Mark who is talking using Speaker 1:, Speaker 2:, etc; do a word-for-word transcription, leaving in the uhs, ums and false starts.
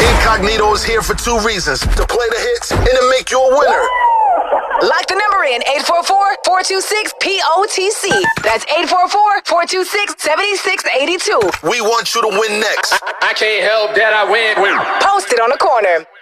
Speaker 1: Incognito is here for two reasons: to play the hits and to make you a winner.
Speaker 2: Lock the number in eight four four, four two six, P O T C. That's eight four four, four two six, seven six eight two.
Speaker 1: We want you to win next.
Speaker 3: I can't help that I win.
Speaker 2: Post it on the corner.